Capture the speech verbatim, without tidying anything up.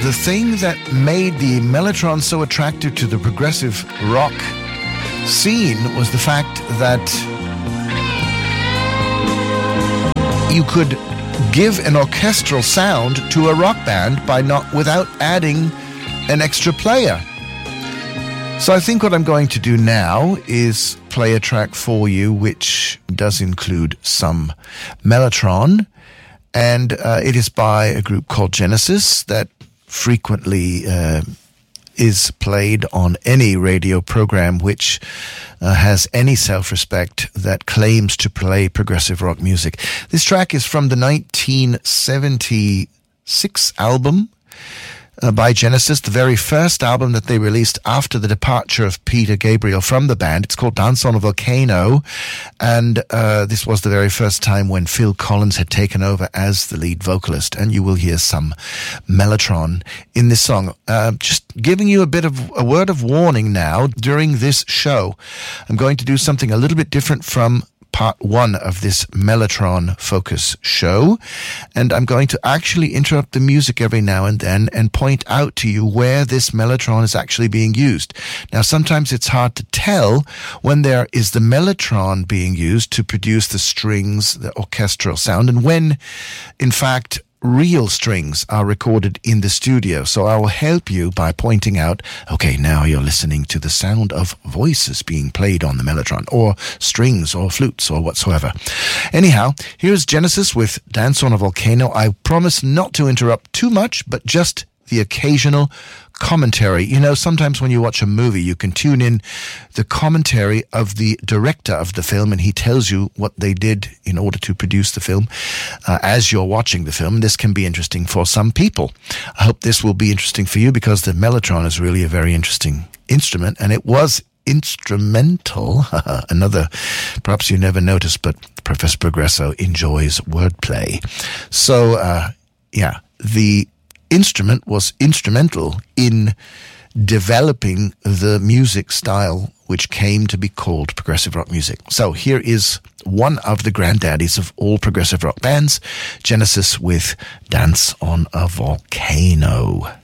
the thing that made the Mellotron so attractive to the progressive rock scene was the fact that you could give an orchestral sound to a rock band by not without adding an extra player. So I think what I'm going to do now is play a track for you which does include some Mellotron, and uh, it is by a group called Genesis that frequently uh, is played on any radio program which uh, has any self-respect that claims to play progressive rock music. This track is from the nineteen seventy-six album Uh, by Genesis, the very first album that they released after the departure of Peter Gabriel from the band. It's called Dance on a Volcano, and uh, this was the very first time when Phil Collins had taken over as the lead vocalist, and you will hear some Mellotron in this song. Uh, just giving you a bit of a word of warning now, during this show, I'm going to do something a little bit different from part one of this Mellotron Focus show, and I'm going to actually interrupt the music every now and then and point out to you where this Mellotron is actually being used. Now, sometimes it's hard to tell when there is the Mellotron being used to produce the strings, the orchestral sound, and when, in fact, real strings are recorded in the studio. So I will help you by pointing out, okay, now you're listening to the sound of voices being played on the Mellotron, or strings or flutes or whatsoever. Anyhow, here's Genesis with Dance on a Volcano. I promise not to interrupt too much, but just the occasional commentary. You know, sometimes when you watch a movie, you can tune in the commentary of the director of the film, and he tells you what they did in order to produce the film uh, as you're watching the film. This can be interesting for some people. I hope this will be interesting for you, because the Mellotron is really a very interesting instrument, and it was instrumental. Another, perhaps you never noticed, but Professor Progresso enjoys wordplay. So, uh, yeah, the instrument was instrumental in developing the music style which came to be called progressive rock music. So here is one of the granddaddies of all progressive rock bands, Genesis with Dance on a Volcano.